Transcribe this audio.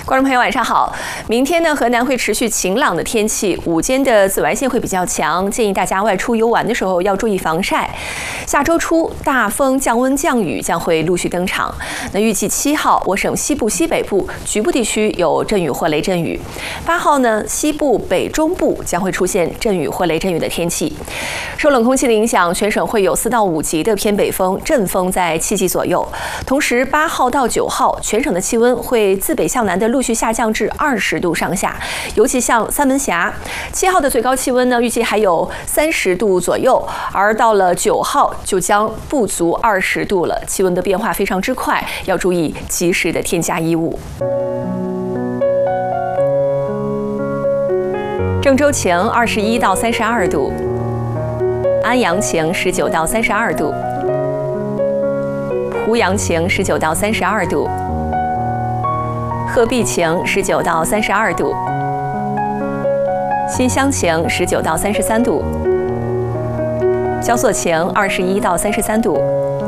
观众朋友晚上好，明天呢，河南会持续晴朗的天气，午间的紫外线会比较强，建议大家外出游玩的时候要注意防晒。下周初大风、降温、降雨将会陆续登场。那预计7号，我省西部、西北部局部地区有阵雨或雷阵雨；8号呢，西部、北中部将会出现阵雨或雷阵雨的天气。受冷空气的影响，全省会有4到5级的偏北风，阵风在7级左右。同时，8号到9号，全省的气温会自北向南的陆续下降至20度上下，尤其像三门峡。7号的最高气温呢，预计还有30度左右，而到了9号就将不足20度了，气温的变化非常之快，要注意及时的添加衣物。郑州晴21到32度，安阳晴19到32度，濮阳晴19到32度，鹤壁晴19到32度，新乡晴19到33度，焦作晴21到33度。